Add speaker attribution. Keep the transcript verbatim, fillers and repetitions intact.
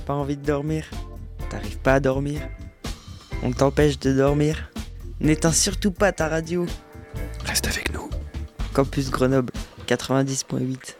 Speaker 1: pas envie de dormir? T'arrives pas à dormir? On t'empêche de dormir? N'éteins surtout pas ta radio.
Speaker 2: Reste avec nous.
Speaker 1: Campus Grenoble, quatre-vingt-dix point huit.